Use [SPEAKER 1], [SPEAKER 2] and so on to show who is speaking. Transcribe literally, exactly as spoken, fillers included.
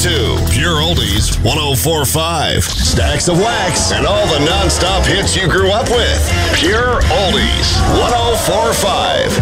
[SPEAKER 1] two. Pure Oldies one oh four point five. Stacks of wax and all the non-stop hits you grew up with. Pure Oldies one oh four point five.